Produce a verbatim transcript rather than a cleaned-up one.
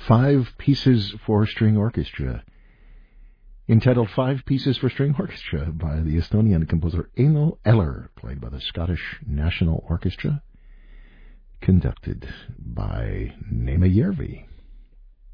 Five Pieces for String Orchestra, entitled Five Pieces for String Orchestra by the Estonian composer Eino Eller, played by the Scottish National Orchestra, conducted by Neeme Järvi.